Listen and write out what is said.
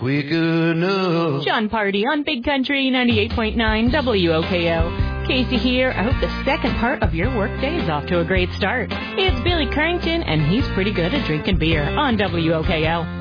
quick enough. John Party on Big Country 98.9 WOKO. Casey here. I hope the second part of your workday is off to a great start. It's Billy Currington, and he's pretty good at drinking beer on WOKO.